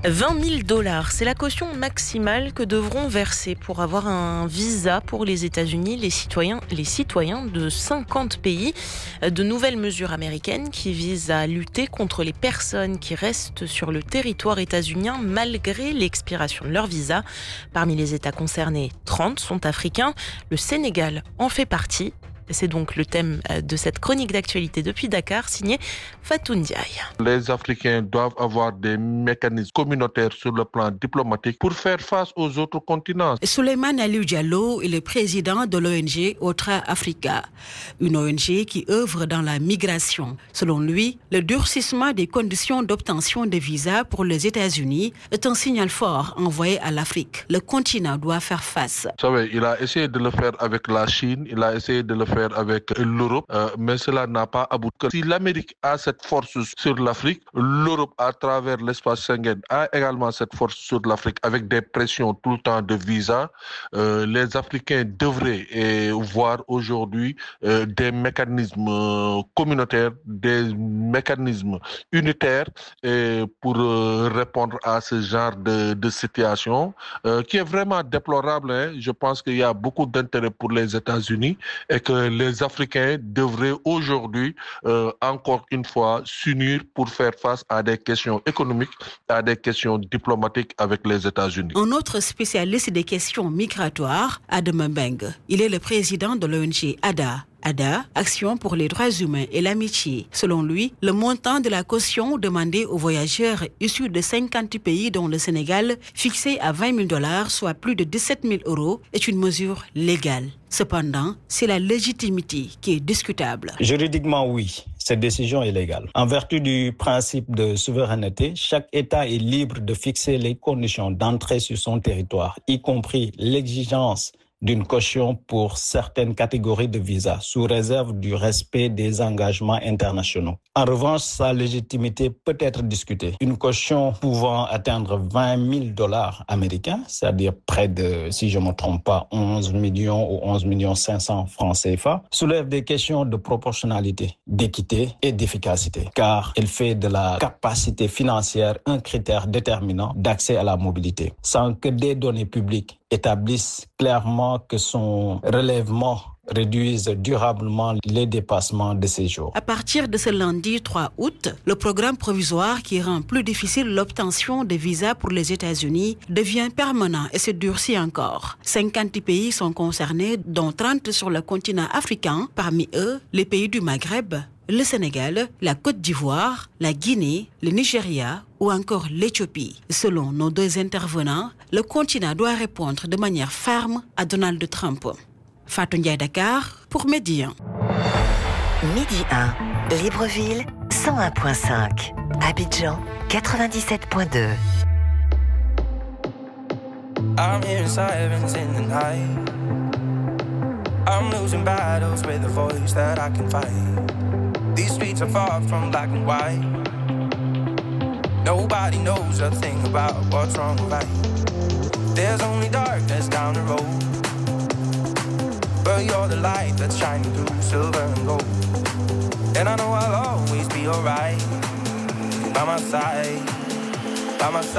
20 000 $, c'est la caution maximale que devront verser pour avoir un visa pour les États-Unis les citoyens de 50 pays. De nouvelles mesures américaines qui visent à lutter contre les personnes qui restent sur le territoire états-unien malgré l'expiration de leur visa. Parmi les États concernés, 30 sont africains. Le Sénégal en fait partie. C'est donc le thème de cette chronique d'actualité depuis Dakar, signée Fatou Ndiaye. Les Africains doivent avoir des mécanismes communautaires sur le plan diplomatique pour faire face aux autres continents. Souleymane Aliou Diallo est le président de l'ONG Otra Africa, une ONG qui œuvre dans la migration. Selon lui, le durcissement des conditions d'obtention de visas pour les États-Unis est un signal fort envoyé à l'Afrique. Le continent doit faire face. Vous savez, il a essayé de le faire avec la Chine, il a essayé de le faire avec l'Europe, mais cela n'a pas abouti. Si l'Amérique a cette force sur l'Afrique, l'Europe, à travers l'espace Schengen, a également cette force sur l'Afrique avec des pressions tout le temps de visa. Les Africains devraient voir aujourd'hui des mécanismes communautaires, des mécanismes unitaires pour répondre à ce genre de situation qui est vraiment déplorable. Je pense qu'il y a beaucoup d'intérêt pour les États-Unis et que les Africains devraient aujourd'hui, encore une fois, s'unir pour faire face à des questions économiques, à des questions diplomatiques avec les États-Unis. Un autre spécialiste des questions migratoires, Adam Mbeng. Il est le président de l'ONG ADA, Action pour les droits humains et l'amitié. Selon lui, le montant de la caution demandée aux voyageurs issus de 50 pays dont le Sénégal, fixé à 20 000 $, soit plus de 17 000 €, est une mesure légale. Cependant, c'est la légitimité qui est discutable. Juridiquement, oui, cette décision est légale. En vertu du principe de souveraineté, chaque État est libre de fixer les conditions d'entrée sur son territoire, y compris l'exigence d'une caution pour certaines catégories de visas, sous réserve du respect des engagements internationaux. En revanche, sa légitimité peut être discutée. Une caution pouvant atteindre 20 000 $ américains, c'est-à-dire près de, si je ne me trompe pas, 11 millions ou 11 500 francs CFA, soulève des questions de proportionnalité, d'équité et d'efficacité, car elle fait de la capacité financière un critère déterminant d'accès à la mobilité, sans que des données publiques établissent clairement que son relèvement réduise durablement les dépassements de séjour. À partir de ce lundi 3 août, le programme provisoire qui rend plus difficile l'obtention de visas pour les États-Unis devient permanent et se durcit encore. 50 pays sont concernés, dont 30 sur le continent africain, parmi eux les pays du Maghreb, le Sénégal, la Côte d'Ivoire, la Guinée, le Nigeria ou encore l'Éthiopie. Selon nos deux intervenants, le continent doit répondre de manière ferme à Donald Trump. Fatou Ndiaye, Dakar, pour Midi 1. Midi 1, Libreville, 101.5. Abidjan, 97.2. I'm hearing sirens in the night. I'm losing battles with a voice that I can fight. These streets are far from black and white. Nobody knows a thing about what's wrong or right. There's only darkness down the road, but you're the light that's shining through silver and gold. And I know I'll always be alright. By my side, by my side.